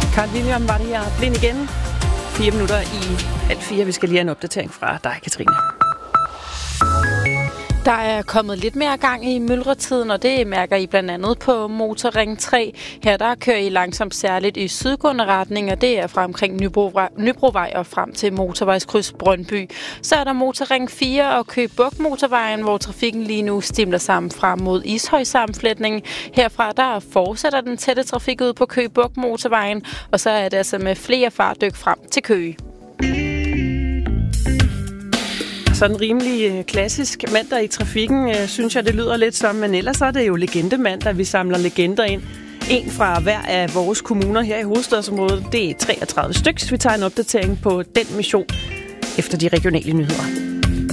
Carl William var det her blind igen. 4 minutter i 3:30. Vi skal lige have en opdatering fra dig, Katrine. Der er kommet lidt mere gang i myldretiden, og det mærker I blandt andet på Motorring 3. Her der kører I langsomt særligt i sydgående retning, og det er fra omkring Nybrovej og frem til motorvejskryds Brøndby. Så er der Motorring 4 og Køge Bugt motorvejen, hvor trafikken lige nu stimler sammen frem mod Ishøj-sammenflætningen. Herfra der fortsætter den tætte trafik ud på Køge Bugt motorvejen, og så er det altså med flere fartdyk frem til Køge. Sådan rimelig klassisk mandag i trafikken, synes jeg, det lyder lidt som, men ellers er det jo legendemandag, vi samler legender ind. En fra hver af vores kommuner her i hovedstadsområdet. Det er 33 styks. Vi tager en opdatering på den mission efter de regionale nyheder.